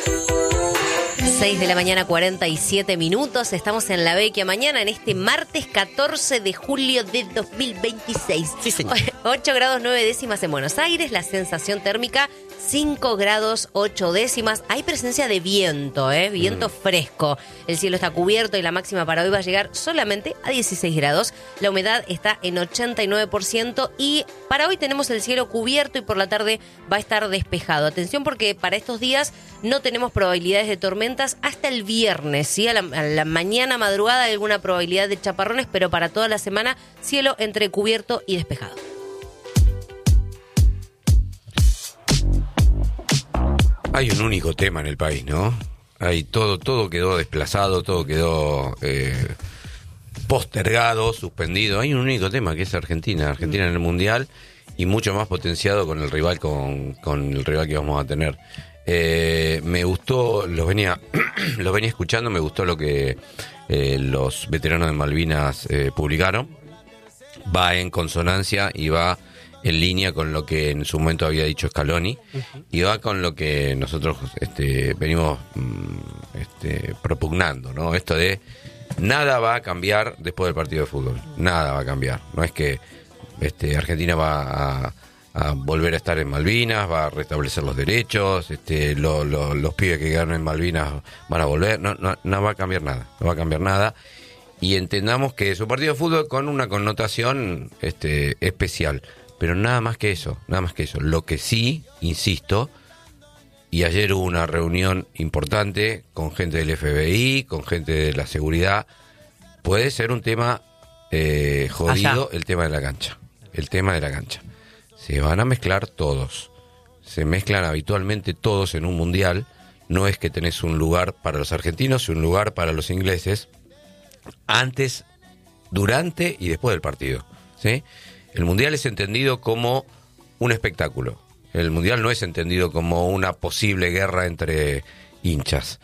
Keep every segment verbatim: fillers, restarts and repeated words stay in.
seis de la mañana, cuarenta y siete minutos. Estamos en La Vecchia mañana, en este martes catorce de julio de dos mil veintiséis. Sí, señor. ocho grados nueve décimas en Buenos Aires, la sensación térmica cinco grados ocho décimas. Hay presencia de viento, ¿eh? Viento mm. fresco. El cielo está cubierto y la máxima para hoy va a llegar solamente a dieciséis grados. La humedad está en ochenta y nueve por ciento y para hoy tenemos el cielo cubierto y por la tarde va a estar despejado. Atención porque para estos días no tenemos probabilidades de tormentas hasta el viernes, ¿sí? A la, a la mañana madrugada hay alguna probabilidad de chaparrones, pero para toda la semana cielo entre cubierto y despejado. Hay un único tema en el país, ¿no? Hay todo, todo quedó desplazado, todo quedó eh, postergado, suspendido. Hay un único tema que es Argentina, Argentina en el Mundial y mucho más potenciado con el rival, con, con el rival que vamos a tener. Eh, me gustó, los venía, los venía escuchando, me gustó lo que eh, los veteranos de Malvinas eh, publicaron. Va en consonancia y va en línea con lo que en su momento había dicho Scaloni, uh-huh. y va con lo que nosotros este, venimos este, propugnando, ¿no? Esto de nada va a cambiar después del partido de fútbol, nada va a cambiar. No es que este, Argentina va a, a volver a estar en Malvinas, va a restablecer los derechos, este, lo, lo, los pibes que quedaron en Malvinas van a volver, no, no, no va a cambiar nada, no va a cambiar nada. Y entendamos que es un partido de fútbol con una connotación este, especial. Pero nada más que eso, nada más que eso. Lo que sí, insisto, y ayer hubo una reunión importante con gente del F B I, con gente de la seguridad, puede ser un tema eh, jodido, Allá. el tema de la cancha. El tema de la cancha. Se van a mezclar todos. Se mezclan habitualmente todos en un mundial. No es que tenés un lugar para los argentinos y un lugar para los ingleses antes, durante y después del partido, ¿sí? El Mundial es entendido como un espectáculo. El Mundial no es entendido como una posible guerra entre hinchas.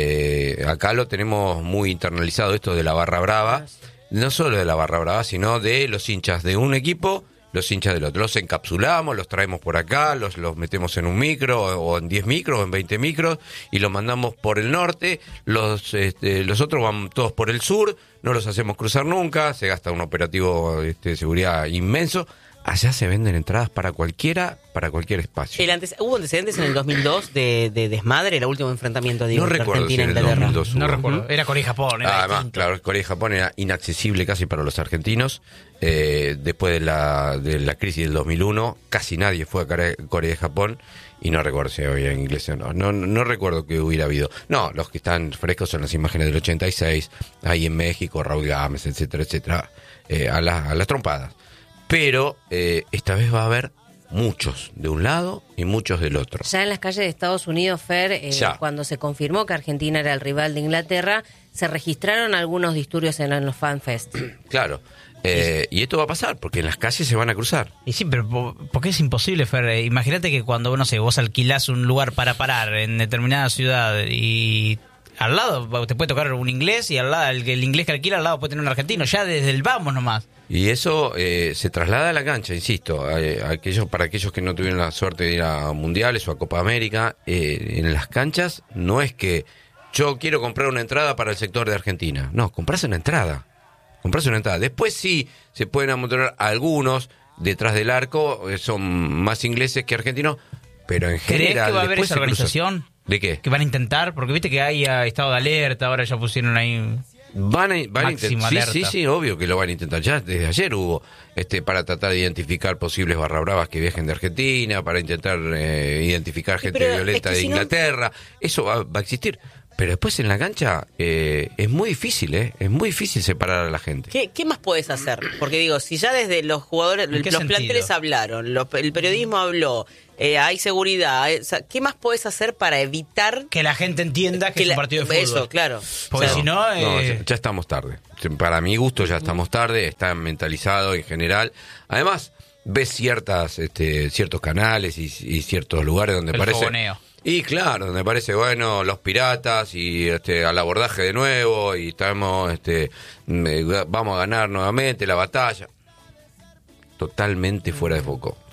Eh, acá lo tenemos muy internalizado, esto de la barra brava. No solo de la barra brava, sino de los hinchas de un equipo, los hinchas del otro. Los encapsulamos, los traemos por acá, los, los metemos en un micro, o en diez micros, o en veinte micros, y los mandamos por el norte. Los, este, los otros van todos por el sur. No los hacemos cruzar nunca, se gasta un operativo este, de seguridad inmenso. Allá se venden entradas para cualquiera, para cualquier espacio. El antes, ¿Hubo antecedentes en el dos mil dos de, de desmadre, el último enfrentamiento de no recuerdo Argentina si en el dos mil dos No recuerdo, era Corea y Japón. Era Además, distinto. Claro, Corea y Japón era inaccesible casi para los argentinos. Eh, después de la, de la crisis del dos mil uno, casi nadie fue a Corea, Corea y Japón. Y no recuerdo si había inglés o no. no. No recuerdo que hubiera habido. No, los que están frescos son las imágenes del ochenta y seis, ahí en México, Raúl Gámez, etcétera, etcétera, eh, a, la, a las trompadas. Pero eh, esta vez va a haber muchos de un lado y muchos del otro. Ya en las calles de Estados Unidos, Fer, eh, cuando se confirmó que Argentina era el rival de Inglaterra, se registraron algunos disturbios en los FanFest. Claro. Eh, y esto va a pasar, porque en las calles se van a cruzar. Y sí, pero ¿por qué es imposible, Fer? Imagínate que cuando, no sé, vos alquilás un lugar para parar en determinada ciudad y al lado te puede tocar un inglés y al lado el, el inglés que alquila al lado puede tener un argentino, ya desde el vamos nomás. Y eso eh, se traslada a la cancha, insisto, a, a aquellos, para aquellos que no tuvieron la suerte de ir a mundiales o a Copa América, eh, en las canchas no es que yo quiero comprar una entrada para el sector de Argentina. No, compras una entrada. Comprarse una entrada. Después sí se pueden amontonar algunos detrás del arco, son más ingleses que argentinos, pero en general... ¿Crees que va a haber esa organización? ¿De qué? Que van a intentar, porque viste que hay estado de alerta, ahora ya pusieron ahí... Van a, van a intentar, sí, alerta. sí, sí, obvio que lo van a intentar. Ya desde ayer hubo este para tratar de identificar posibles barra bravas que viajen de Argentina, para intentar eh, identificar gente Pero violenta es que de si Inglaterra. No... Eso va, va a existir. Pero después en la cancha eh, es muy difícil, ¿eh? Es muy difícil separar a la gente. ¿Qué, qué más podés hacer? Porque digo, si ya desde los jugadores, los sentido? planteles hablaron, los, el periodismo habló, eh, hay seguridad, eh, o sea, ¿qué más podés hacer para evitar... Que la gente entienda que, que es la, un partido de fútbol? Eso, claro. Porque o sea, si no... Eh... no ya, ya estamos tarde. Para mi gusto ya estamos tarde, está mentalizado en general. Además, ves ciertas este, ciertos canales y, y ciertos lugares donde el parece... fogoneo. Y claro, donde parece, bueno, los piratas y este al abordaje de nuevo y estamos, este vamos a ganar nuevamente la batalla. Totalmente fuera de foco.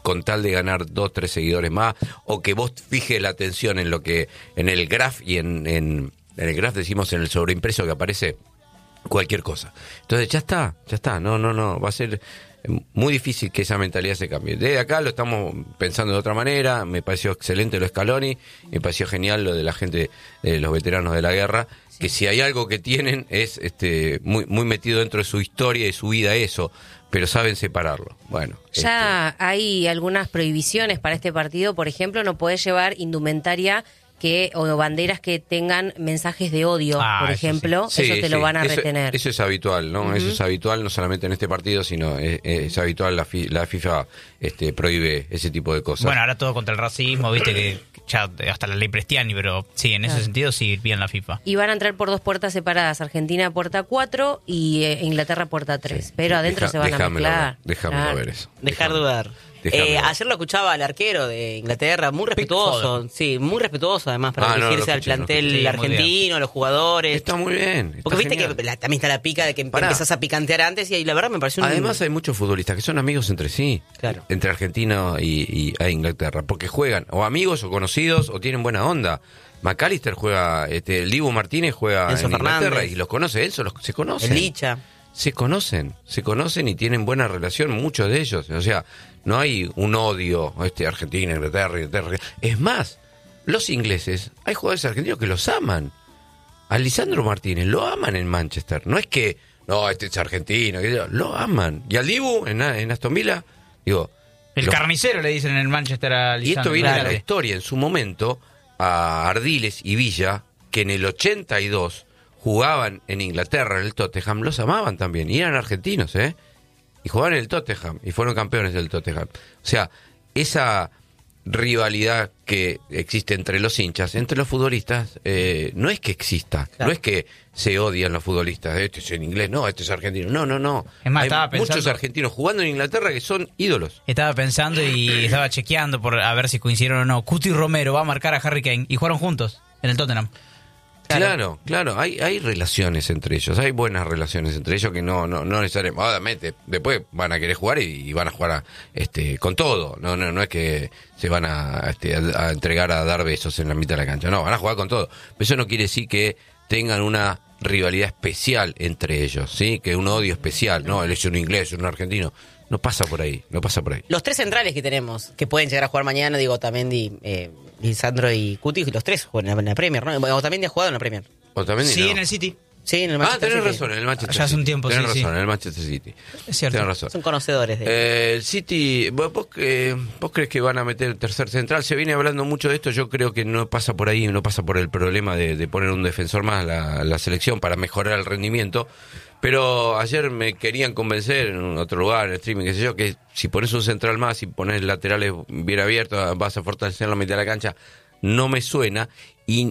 con tal de ganar dos, tres seguidores más, o que vos fijes la atención en lo que, en el graph y en, en, en el graph decimos en el sobreimpreso que aparece cualquier cosa. Entonces ya está, ya está, no, no, no, va a ser muy difícil que esa mentalidad se cambie. Desde acá lo estamos pensando de otra manera, me pareció excelente lo de Scaloni, me pareció genial lo de la gente, de los veteranos de la guerra, sí. Que si hay algo que tienen es este muy muy metido dentro de su historia y su vida eso, pero saben separarlo. Bueno, ya este... hay algunas prohibiciones para este partido, por ejemplo, no podés llevar indumentaria que o banderas que tengan mensajes de odio, ah, por eso ejemplo, sí. eso Sí, te sí. lo van a eso, retener. Eso es habitual, ¿no? Uh-huh. Eso es habitual no solamente en este partido, sino es, es habitual, la, fi, la FIFA este, prohíbe ese tipo de cosas. Bueno, ahora todo contra el racismo, viste que ya hasta la ley Prestiani, pero sí, en ese claro. sentido sí, bien la FIFA. Y van a entrar por dos puertas separadas, Argentina puerta cuatro y eh, Inglaterra puerta tres, sí. Pero adentro Deja, se van a mezclar. Ver, déjame claro. ver eso. Dejar dudar. Eh, ayer lo escuchaba al arquero de Inglaterra, muy respetuoso, sí, muy respetuoso además para ah, dirigirse no, al plantel sí, argentino, a los jugadores. Está muy bien. Está Porque viste genial. que la, también está la pica de que Pará. empezás a picantear antes y ahí la verdad me pareció un... Además hay muchos futbolistas que son amigos entre sí, claro. entre Argentina y, y e Inglaterra, porque juegan o amigos o conocidos o tienen buena onda. McAllister juega, este, el Dibu Martínez juega Enzo en Inglaterra Fernández. Y los conoce Enzo, los, se conocen. El Licha. Se conocen, se conocen y tienen buena relación, muchos de ellos. O sea, no hay un odio, este Argentina, Inglaterra, Inglaterra. Es más, los ingleses, hay jugadores argentinos que los aman. A Lisandro Martínez lo aman en Manchester. No es que, no, este es argentino, lo aman. Y al Dibu en, en Aston Villa, digo... El los, carnicero le dicen en el Manchester a Lisandro. Y esto viene claro. de la historia. En su momento, a Ardiles y Villa, que en el ochenta y dos... jugaban en Inglaterra, en el Tottenham, los amaban también, y eran argentinos, ¿eh? Y jugaban en el Tottenham, y fueron campeones del Tottenham. O sea, esa rivalidad que existe entre los hinchas, entre los futbolistas, eh, no es que exista, claro. No es que se odian los futbolistas, este es en inglés, no, este es argentino, no, no, no. Es más, hay estaba muchos pensando, argentinos jugando en Inglaterra que son ídolos. Estaba pensando y estaba chequeando por a ver si coincidieron o no. Cuti Romero va a marcar a Harry Kane, y jugaron juntos en el Tottenham. Claro, claro, claro. Hay, hay relaciones entre ellos, hay buenas relaciones entre ellos que no, no, no necesariamente, obviamente, después van a querer jugar y, y van a jugar a, este, con todo. No, no, no es que se van a, este, a, a entregar a dar besos en la mitad de la cancha. No, van a jugar con todo. Pero eso no quiere decir que tengan una rivalidad especial entre ellos, ¿sí? Que un odio especial, no, él es un inglés, un argentino. No pasa por ahí, no pasa por ahí. Los tres centrales que tenemos, que pueden llegar a jugar mañana, digo, Otamendi, eh, Lisandro y Cuti, los tres juegan en la Premier, ¿no? Otamendi ha jugado en la Premier. Otamendi sí, no. en el City. Sí, en el Manchester Ah, tenés City. razón, en el Manchester Ya hace un City. tiempo, tenés sí, razón, sí. en el Manchester City. Es cierto. Tenés razón. Son conocedores de... Eh, el City, ¿vos, vos, eh, ¿vos crees que van a meter el tercer central? Se viene hablando mucho de esto, yo creo que no pasa por ahí, no pasa por el problema de, de poner un defensor más a la, la selección para mejorar el rendimiento. Pero ayer me querían convencer en otro lugar, en el streaming, qué sé yo, que si pones un central más y pones laterales bien abiertos, vas a fortalecer la mitad de la cancha. No me suena y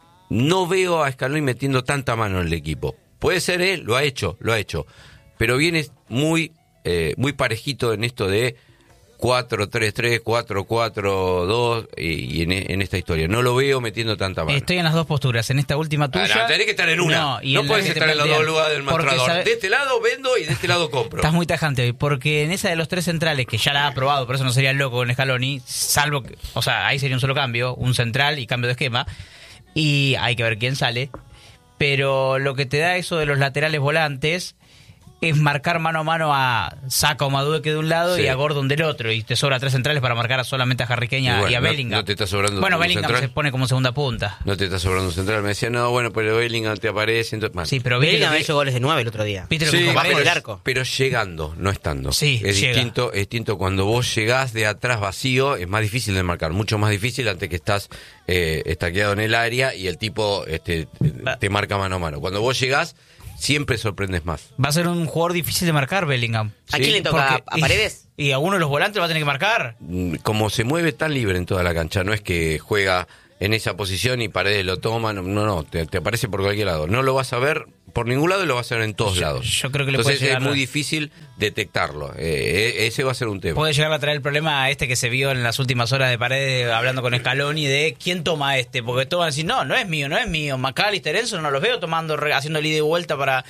no veo a Scaloni metiendo tanta mano en el equipo. Puede ser él, lo ha hecho, lo ha hecho. Pero viene muy, eh, muy parejito en esto de cuatro tres tres, cuatro cuatro dos y, y en, en esta historia. No lo veo metiendo tanta mano. Estoy en las dos posturas. En esta última tuya... Ah, no, tenés que estar en una. No, no puedes estar en los dos lugares del mostrador. Sabe... De este lado vendo y de este lado compro. Estás muy tajante hoy, porque en esa de los tres centrales, que ya la ha aprobado, por eso no sería loco con Scaloni, salvo que... O sea, ahí sería un solo cambio, un central y cambio de esquema, y hay que ver quién sale. Pero lo que te da eso de los laterales volantes... es marcar mano a mano a Saka o Madueke de un lado sí. y a Gordon del otro, y te sobra tres centrales para marcar solamente a Harry Kane y, bueno, y a Bellingham. No, no te está sobrando bueno, un Bellingham central. Se pone como segunda punta. No te está sobrando un central. Me decía, no, bueno, pero Bellingham te aparece. Entonces, bueno. Sí, pero Bellingham que... ha hecho goles de nueve el otro día. ¿Viste lo sí, que bajo pero, el arco? Pero llegando, no estando. Sí, es llega. distinto, es distinto cuando vos llegás de atrás vacío, es más difícil de marcar, mucho más difícil antes que estás eh, estaqueado en el área y el tipo este, te marca mano a mano. Cuando vos llegás, siempre sorprendes más. Va a ser un jugador difícil de marcar, Bellingham. ¿A sí? quién le toca? Porque, ¿A Paredes? Y, y a uno de los volantes va a tener que marcar. Como se mueve tan libre en toda la cancha, no es que juega en esa posición y Paredes lo toma, no, no, no te, te aparece por cualquier lado. No lo vas a ver por ningún lado y lo vas a ver en todos yo, lados. Yo creo que le Entonces puede llegar es muy difícil detectarlo. Eh, ese va a ser un tema. Puede llegar a traer el problema a este que se vio en las últimas horas de Paredes hablando con Scaloni de quién toma a este, porque todos van a decir, no, no es mío, no es mío. McAllister, Enzo, no los veo tomando, haciendo el ida y vuelta para...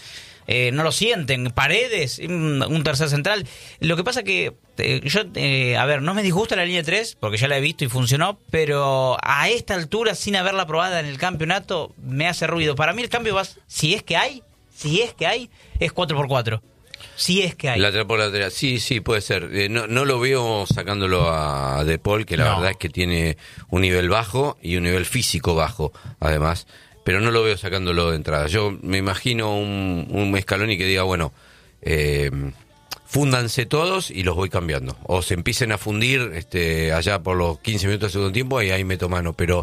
eh, no lo sienten. Paredes, un, un tercer central. Lo que pasa que eh, yo, eh, a ver, no me disgusta la línea tres, porque ya la he visto y funcionó, pero a esta altura, sin haberla probada en el campeonato, me hace ruido. Para mí el cambio va, si es que hay, si es que hay, es cuatro por cuatro. Si es que hay. Lateral por lateral, sí, sí, puede ser. Eh, no, no lo veo sacándolo a De Paul, que la no. verdad es que tiene un nivel bajo y un nivel físico bajo, además. Pero no lo veo sacándolo de entrada. Yo me imagino un, un Scaloni que diga, bueno, eh, fúndanse todos y los voy cambiando. O se empiecen a fundir este, allá por los quince minutos del segundo tiempo y ahí meto mano. Pero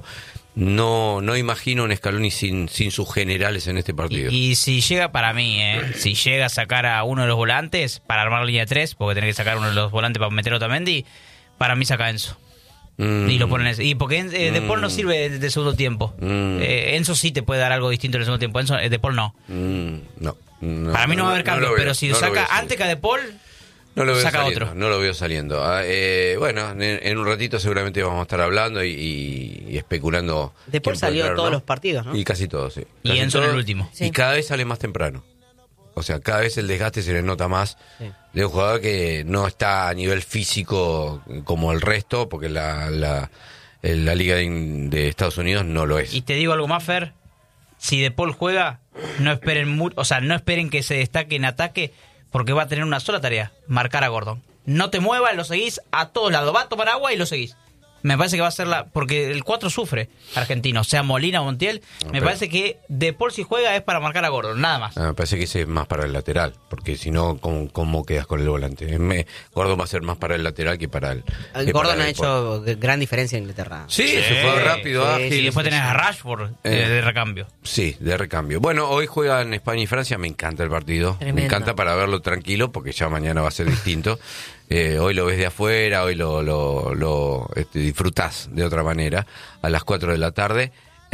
no no imagino un Scaloni sin, sin sus generales en este partido. Y, y si llega para mí, eh, si llega a sacar a uno de los volantes para armar línea tres, porque tiene que sacar uno de los volantes para meter a Otamendi, para mí saca a Enzo. Mm. Y lo ponen ese. Y porque eh, De Paul no sirve de, de segundo tiempo. Mm. Eh, Enzo sí te puede dar algo distinto en el segundo tiempo. Enzo, eh, De Paul no. Mm. no. no. Para mí no, no va a haber cambio, no pero si lo no saca lo antes que a De Paul, no lo veo saca saliendo, otro. No lo veo saliendo. Ah, eh, bueno, en, en un ratito seguramente vamos a estar hablando y, y, y especulando. De Paul salió entrar, todos ¿no? los partidos, ¿no? Y casi todos, sí. Y casi Enzo en el último. Sí. Y cada vez sale más temprano. O sea, cada vez el desgaste se le nota más sí. de un jugador que no está a nivel físico como el resto, porque la... la la Liga de, de Estados Unidos no lo es. Y te digo algo más, Fer, si De Paul juega, no esperen mu- o sea, no esperen que se destaque en ataque, porque va a tener una sola tarea, marcar a Gordon. No te muevas, lo seguís a todos lados, va a tomar agua y lo seguís. Me parece que va a ser la... Porque el cuatro sufre argentino, sea Molina o Montiel. Me Pero, parece que De Paul si juega es para marcar a Gordon, nada más. Me parece que ese es más para el lateral, porque si no, ¿cómo, cómo quedas con el volante? Me, Gordon va a ser más para el lateral que para el... el Gordon ha hecho gran diferencia en Inglaterra. Sí, sí, se fue rápido, sí, ágil. Y después tenés a Rashford eh, de, de recambio. Sí, de recambio. Bueno, hoy juegan España y Francia, me encanta el partido. Tremendo. Me encanta para verlo tranquilo, porque ya mañana va a ser distinto. Eh, hoy lo ves de afuera, hoy lo, lo, lo este, disfrutás de otra manera, a las cuatro de la tarde.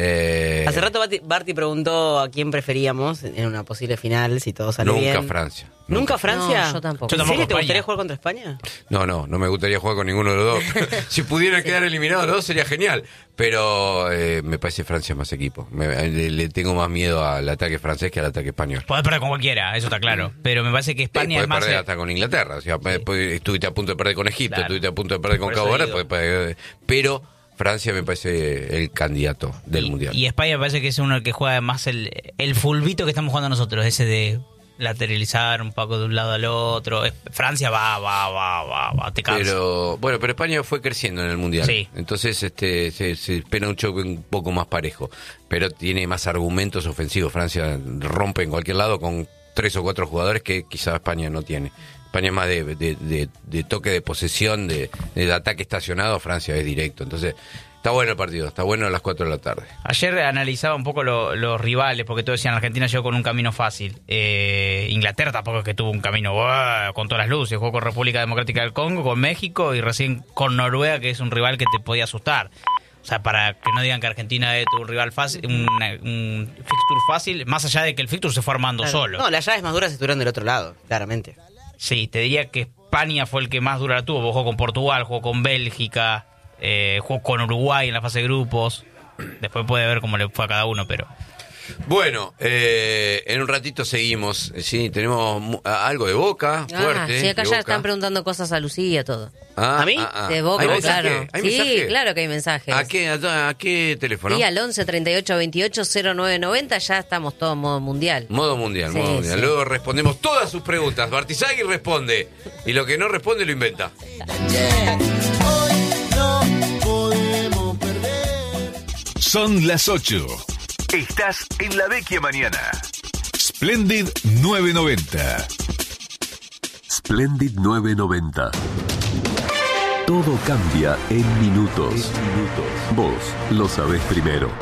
Eh, Hace rato Barty, Barty preguntó a quién preferíamos en una posible final, si todo sale nunca bien. Nunca Francia. ¿Nunca, ¿Nunca Francia? No, yo tampoco. Yo tampoco. ¿En serio te gustaría jugar contra España? No, no, no me gustaría jugar con ninguno de los dos. Si pudieran quedar eliminados los dos sería genial. Pero eh, me parece Francia más equipo. Me, le, le tengo más miedo al ataque francés que al ataque español. Podés perder con cualquiera, eso está claro. Pero me parece que España sí, es más... perder hasta con Inglaterra. O sea, sí. Estuviste a punto de perder con Egipto, claro. Estuviste a punto de perder con Cabo Verde. Pero Francia me parece el candidato del y, Mundial. Y España me parece que es uno que juega más el, el fulbito que estamos jugando nosotros, ese de lateralizar un poco de un lado al otro. Francia va, va, va, va, va, te cansa. Pero, bueno, pero España fue creciendo en el Mundial. Sí. Entonces este, se, se espera un choque un poco más parejo. Pero tiene más argumentos ofensivos. Francia rompe en cualquier lado con tres o cuatro jugadores que quizá España no tiene. España es más de, de, de, de toque de posesión, de, de ataque estacionado. Francia es directo. Entonces... Está bueno el partido, está bueno a las cuatro de la tarde. Ayer analizaba un poco lo, los rivales, porque todos decían Argentina llegó con un camino fácil. Eh, Inglaterra tampoco es que tuvo un camino uh, con todas las luces. Jugó con República Democrática del Congo, con México y recién con Noruega, que es un rival que te podía asustar. O sea, para que no digan que Argentina tuvo un rival fácil, un, un fixture fácil, más allá de que el fixture se fue armando claro. solo. No, las llaves más duras estuvieron del otro lado, claramente. Sí, te diría que España fue el que más dura la tuvo. Jugó con Portugal, jugó con Bélgica... Eh, jugó con Uruguay en la fase de grupos. Después puede ver cómo le fue a cada uno, pero... Bueno, eh, en un ratito seguimos. Sí, tenemos algo de Boca, ah, fuerte. Sí, acá ya Boca. Están preguntando cosas a Lucía, todo. Ah, ¿A mí? Ah, ah. De Boca, ¿Hay claro. ¿Hay sí, mensaje? claro que hay mensajes. ¿A qué, a, a qué teléfono? Sí, al once treinta y ocho veintiocho cero nueve noventa, ya estamos todos en modo mundial. Modo mundial, sí, modo mundial. Sí. Luego respondemos todas sus preguntas. Bartizagui responde. Y lo que no responde lo inventa. Son las ocho. Estás en La Vecchia Mañana. Splendid nueve noventa. Splendid nueve noventa. Todo cambia en minutos. En minutos. Vos lo sabés primero.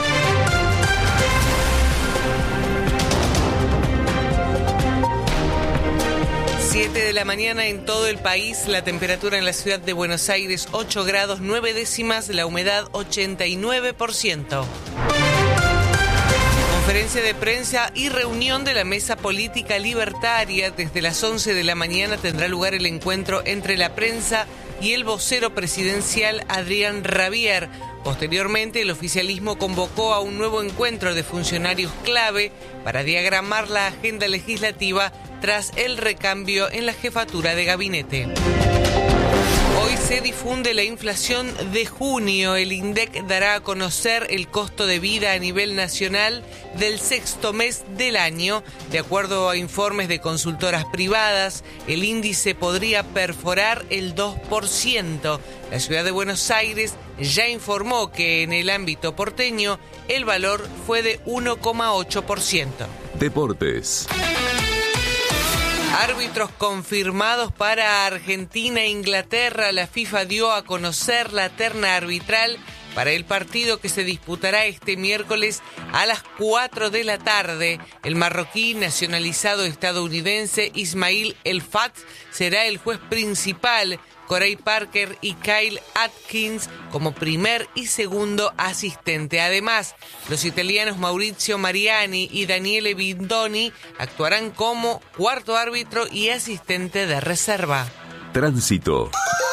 siete de la mañana en todo el país, la temperatura en la ciudad de Buenos Aires ocho grados nueve décimas, la humedad ochenta y nueve por ciento. Conferencia de prensa y reunión de la Mesa Política Libertaria. Desde las once de la mañana tendrá lugar el encuentro entre la prensa y el vocero presidencial Adrián Rabier. Posteriormente, el oficialismo convocó a un nuevo encuentro de funcionarios clave para diagramar la agenda legislativa tras el recambio en la jefatura de gabinete. Hoy se difunde la inflación de junio. El INDEC dará a conocer el costo de vida a nivel nacional del sexto mes del año. De acuerdo a informes de consultoras privadas, el índice podría perforar el dos por ciento. La ciudad de Buenos Aires ya informó que en el ámbito porteño el valor fue de uno coma ocho por ciento. Deportes. Árbitros confirmados para Argentina e Inglaterra. La FIFA dio a conocer la terna arbitral para el partido que se disputará este miércoles a las cuatro de la tarde. El marroquí nacionalizado estadounidense Ismail El Fat será el juez principal. Corey Parker y Kyle Atkins como primer y segundo asistente. Además, los italianos Maurizio Mariani y Daniele Bindoni actuarán como cuarto árbitro y asistente de reserva. Tránsito.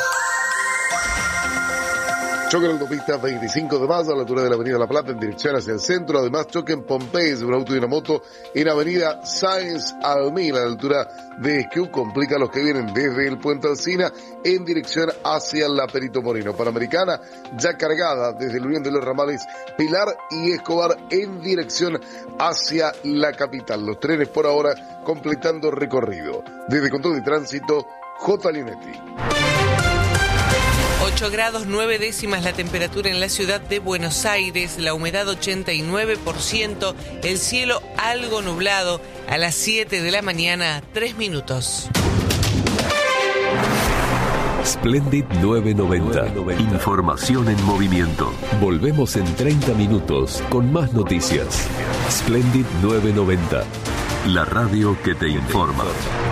Choque en la autopista veinticinco de mayo a la altura de la avenida La Plata en dirección hacia el centro. Además, choque en Pompeya de un auto y una moto en avenida Sáenz Almil a la altura de Esquiú. Complica a los que vienen desde el Puente Alsina en dirección hacia la Perito Moreno. Panamericana ya cargada desde el Unión de los Ramales Pilar y Escobar en dirección hacia la capital. Los trenes por ahora completando recorrido. Desde Control de Tránsito, J. Linetti. ocho grados nueve décimas la temperatura en la ciudad de Buenos Aires, la humedad ochenta y nueve por ciento, el cielo algo nublado a las siete de la mañana, tres minutos. Splendid nueve noventa. Información en movimiento. Volvemos en treinta minutos con más noticias. Splendid nueve noventa. La radio que te informa.